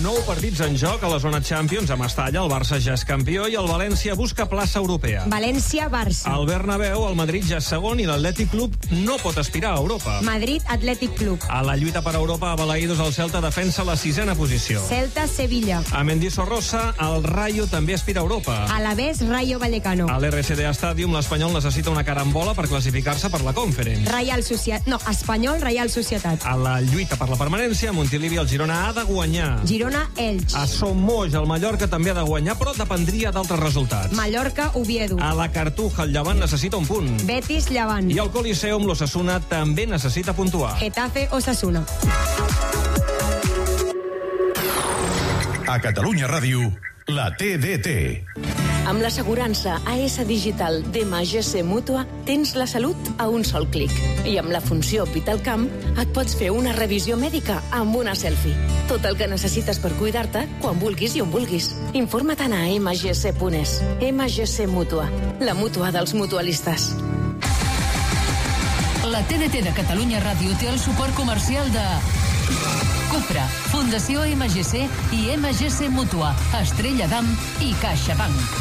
9 partits en joc a la zona Champions a Mestalla. El Barça ja és campió i el València busca plaça europea. València-Barça. Al Bernabéu, el Madrid ja és segon i l'Atlètic Club no pot aspirar a Europa. Madrid-Atlètic Club. A la lluita per Europa, a Balaïdos, el Celta defensa la 6a posició. Celta-Sevilla. A Mendizorrosa, el Rayo també aspira a Europa. Alavés-Rayo Vallecano. A l'RCD Stadium, l'Espanyol necessita una carambola per classificar-se per la Conference. Espanyol-Reial Societat. A la lluita per la permanència, a Montilivi el Girona ha de guanyar. Girona-Elx. A Sommoix el Mallorca també ha de guanyar, però dependria d'altres resultats. Mallorca-Oviedo. A la Cartuja el Llevant necessita un punt. Betis-Llevant. I al Coliseum l'Osasuna també necessita puntuar. Getafe-Osasuna. A Catalunya Ràdio, la TDT. Amb l'assegurança AS Digital d'MGC Mútua tens la salut a un sol clic. I amb la funció Vitalcam et pots fer una revisió mèdica amb una selfie. Tot el que necessites per cuidar-te quan vulguis i on vulguis. Informa't a mgc.es. MGC Mútua, la mútua dels mutualistes. La TDT de Catalunya Ràdio té el suport comercial de Cupra, Fundació MGC i MGC Mútua, Estrella d'Am i CaixaBank.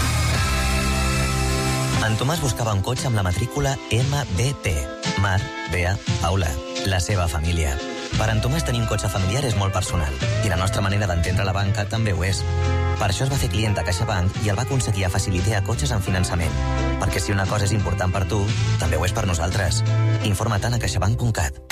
En Tomàs buscava un cotxe amb la matrícula MBP. Mar, Bea, Paula, la seva família. Per en Tomàs tenir un cotxe familiar és molt personal i la nostra manera d'entendre la banca també ho és. Per això es va fer client de CaixaBank i el va aconseguir a facilitar cotxes en finançament. Perquè si una cosa és important per tu, també ho és per nosaltres. Informa't a caixabank.cat.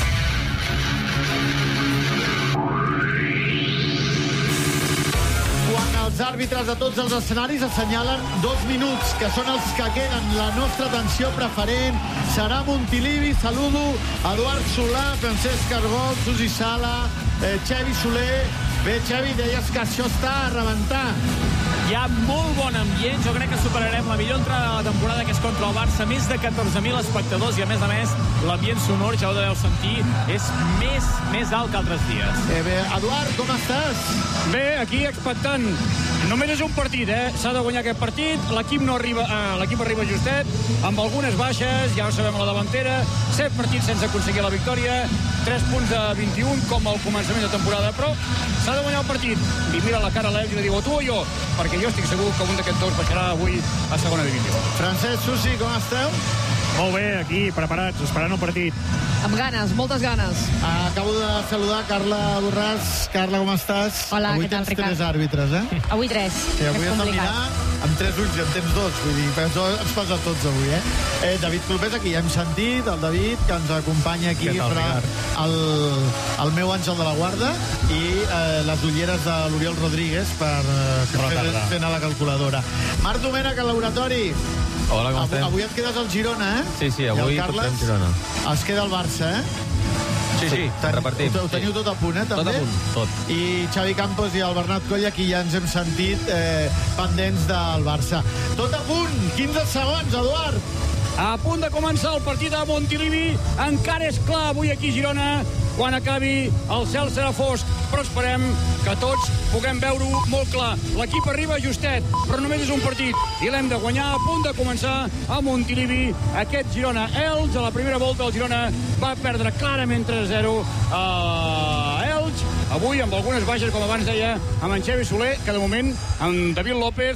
Els àrbitres de tots els escenaris assenyalen 2 minuts, que són els que queden. La nostra atenció preferent serà Montilivi. Saludo Eduard Solà, Francesc Argol, Susi Sala, Xavi Soler. Bé, Xavi, deies que això està a rebentar. Hi ha molt bon ambient, jo crec que superarem la millor entrada de la temporada, que és contra el Barça, més de 14.000 espectadors, i a més, l'ambient sonor, ja ho deveu sentir, és més alt que altres dies. Bé, Eduard, com estàs? Bé, aquí expectant. Només és un partit, s'ha de guanyar aquest partit, l'equip arriba justet, amb algunes baixes, ja ho sabem a la davantera, 7 partits sense aconseguir la victòria, 3 punts de 21, com al començament de temporada, però s'ha de guanyar el partit. Li mira la cara a l'Elx i li diu, tu o jo? Perquè jo estic segur que un d'aquests dos baixarà avui a segona divisió. Francesc, Susi, com esteu? Molt bé, aquí, preparats, esperant el partit. Amb ganes, moltes ganes. Acabo de saludar Carla Borràs. Carla, com estàs? Hola, avui què tal, Ricard? Avui tens 3 àrbitres, Avui 3, sí, avui és has de complicat. mirar amb 3 ulls i en tens 2, vull dir, això ens passa a tots avui, David Clopés, aquí ja hem sentit, el David, que ens acompanya aquí, el meu àngel de la guarda, i les ulleres de l'Oriol Rodríguez per fent a la calculadora. Marc Domènech, al laboratori. Hola, com estem? Avui et quedes al Girona, Sí, avui portem Girona. Es queda al Barça, Sí, repartim. Ho teniu tot a punt, també? Tot a punt, tot. I Xavi Campos i el Bernat Coll, aquí ja ens hem sentit pendents del Barça. Tot a punt, 15 segons, Eduard. A punt de començar el partit a Montilivi, encara és clar avui aquí a Girona, quan acabi el cel serà fosc, però esperem que tots puguem veure-ho molt clar. L'equip arriba justet, però només és un partit i l'hem de guanyar. A punt de començar a Montilivi aquest Girona-Elx. A la primera volta el Girona va perdre clarament 3-0 a Elx. Avui amb algunes baixes, com abans deia, amb en Xavi Soler, que de moment amb David López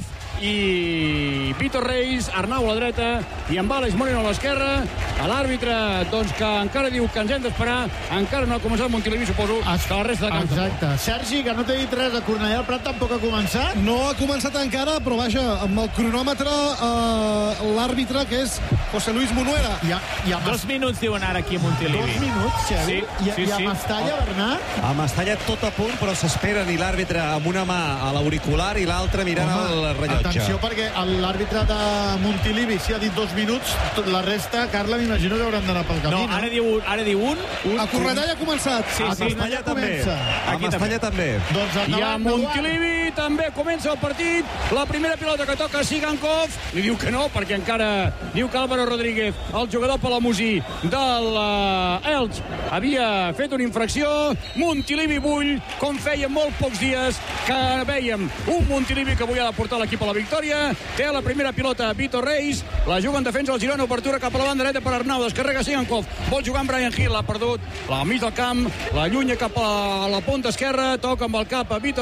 i Vitor Reis, Arnau a la dreta i amb Àlex Moreno a l'esquerra. A l'àrbitre, doncs, que encara diu que ens hem d'esperar, encara no ha començat Montilivi, suposo que la resta de camp. Exacte. Sergi, que no t'he dit res, a Cornellà el Prat tampoc ha començat? No ha començat encara, però vaja, amb el cronòmetre l'àrbitre, que és José Luis Munuera. 2 minuts diuen ara aquí a Montilivi. 2 minuts, Xavi? I a Mestalla, Bernat? A Mestalla tot a punt, però s'esperen, i l'àrbitre amb una mà a l'auricular i l'altra mirant el rellotge. Atenció, perquè l'àrbitre de Montilivi, si ha dit 2 minuts, la resta, Carla, m'imagino que hauran d'anar pel camí. No, ara diu un. A Cornellà ja ha començat. Sí, a Mestalla també. A Mestalla també. Doncs endavant, I a Montilivi també comença el partit. La primera pilota que toca Sigankov. Li diu que no, perquè encara diu que Álvaro Rodríguez, el jugador palamosí de l'Elx, havia fet una infracció. Montilivi bull, com feia molt pocs dies que veiem un Montilivi que avui ha de portar l'equip a la victòria. Té la primera pilota Vitor Reis, la juga en defensa el Girona, obertura cap a la banda dreta per Arnau, descarrega Sigankov, vol jugar amb Brian Hill, l'ha perdut, la mig del camp, la llunya cap a la punta esquerra, toca amb el cap a Vitor